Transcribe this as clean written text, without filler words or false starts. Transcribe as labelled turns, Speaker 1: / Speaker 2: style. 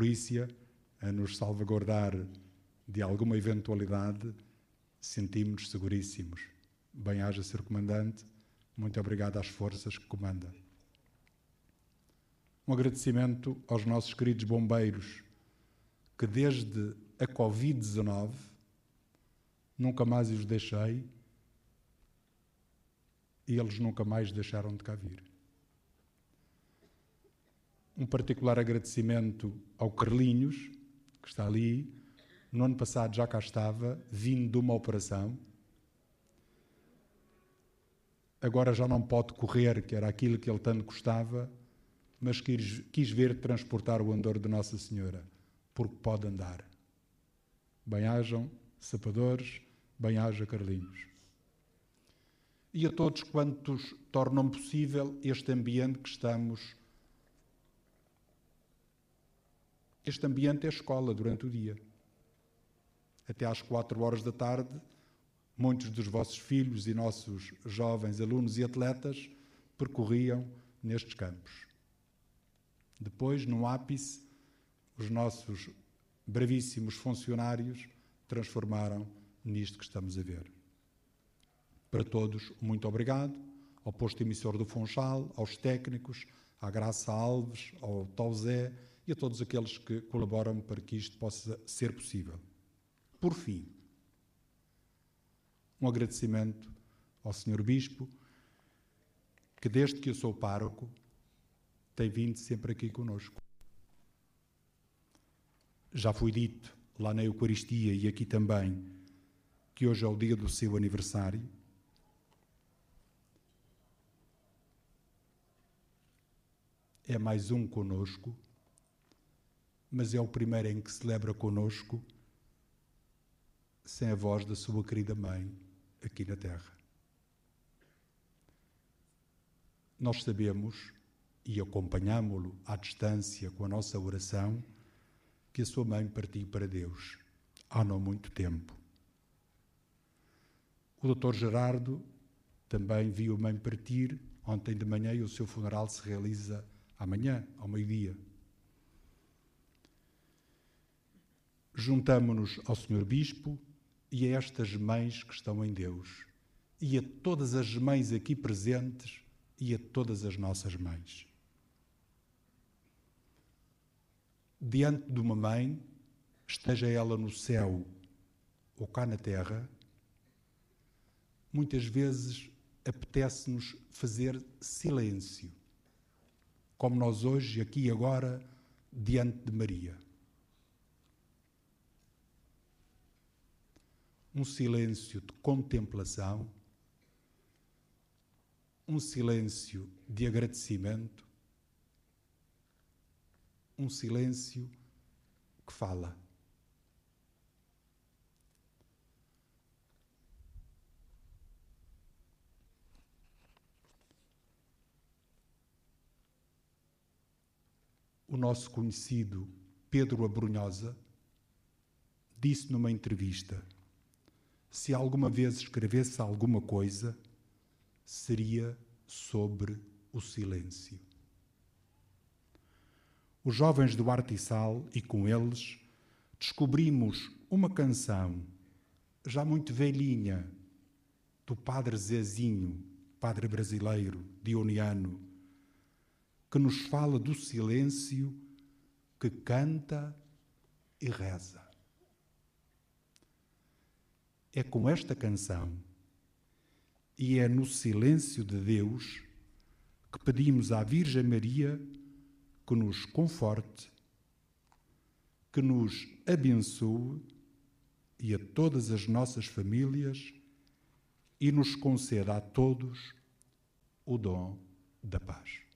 Speaker 1: polícia a nos salvaguardar de alguma eventualidade, sentimos-nos seguríssimos. Bem-haja, Sr. Comandante, muito obrigado às forças que comanda. Um agradecimento aos nossos queridos bombeiros, que desde a Covid-19 nunca mais os deixei e eles nunca mais deixaram de cá vir. Um particular agradecimento ao Carlinhos, que está ali. No ano passado já cá estava, vindo de uma operação. Agora já não pode correr, que era aquilo que ele tanto gostava, mas quis ver transportar o andor de Nossa Senhora, porque pode andar. Bem-hajam, sapadores, bem-haja, Carlinhos. E a todos quantos tornam possível este ambiente que estamos. Este ambiente é escola durante o dia. Até às 4 horas da tarde, muitos dos vossos filhos e nossos jovens alunos e atletas percorriam nestes campos. Depois, no ápice, os nossos bravíssimos funcionários transformaram nisto que estamos a ver. Para todos, muito obrigado, ao posto emissor do Funchal, aos técnicos, à Graça Alves, ao Tauzé e a todos aqueles que colaboram para que isto possa ser possível. Por fim, um agradecimento ao Sr. Bispo, que desde que eu sou pároco, tem vindo sempre aqui conosco. Já foi dito lá na Eucaristia e aqui também que hoje é o dia do seu aniversário. É mais um conosco, mas é o primeiro em que celebra conosco sem a voz da sua querida mãe aqui na Terra. Nós sabemos e acompanhámo-lo à distância com a nossa oração que a sua mãe partiu para Deus há não muito tempo. O Dr. Gerardo também viu a mãe partir ontem de manhã e o seu funeral se realiza amanhã, ao meio-dia. Juntamo-nos ao Sr. Bispo e a estas mães que estão em Deus, e a todas as mães aqui presentes e a todas as nossas mães. Diante de uma mãe, esteja ela no céu ou cá na terra, muitas vezes apetece-nos fazer silêncio, como nós hoje, aqui e agora, diante de Maria. Um silêncio de contemplação, um silêncio de agradecimento, um silêncio que fala. O nosso conhecido Pedro Abrunhosa disse numa entrevista: se alguma vez escrevesse alguma coisa, seria sobre o silêncio. Os jovens do Artissal e com eles descobrimos uma canção já muito velhinha do Padre Zezinho, padre brasileiro, dioniano, que nos fala do silêncio que canta e reza. É com esta canção e é no silêncio de Deus que pedimos à Virgem Maria que nos conforte, que nos abençoe e a todas as nossas famílias e nos conceda a todos o dom da paz.